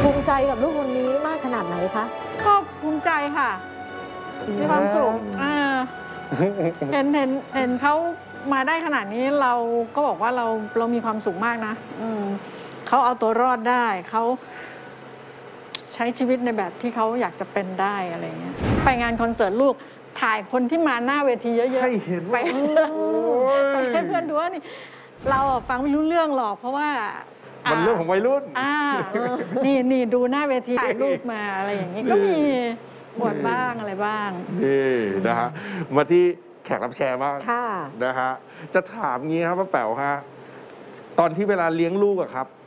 ภูมิใจกับลูกคนนี้มากขนาดไหนคะก็ภูมิใจค่ะมีความสุขเห็นเขามาได้ขนาดนี้เราก็บอกว่าเรามีความสุขมากนะเขาเอาตัวรอดได้เขาใช้ชีวิตในแบบที่เขาอยากจะเป็นได้อะไรเงี้ยไปงานคอนเสิร์ตลูกถ่ายคนที่มาหน้าเวทีเยอะๆให้เห็นไปให้เพื่อนดูว่านี่เราฟังไม่รู้เรื่องหรอกเพราะว่ามันเรื่องของวัยรุ่นนี่ดูหน้าเวทีถ่ายรูปมาอะไรอย่างนี้ก็มีบวชบ้างอะไรบ้างนี่นะฮะมาที่แขกรับแชร์บ้างค่ะนะฮะจะถามงี้ครับป้าแป๋วฮะตอนที่เวลาเลี้ยงลูกอะครับ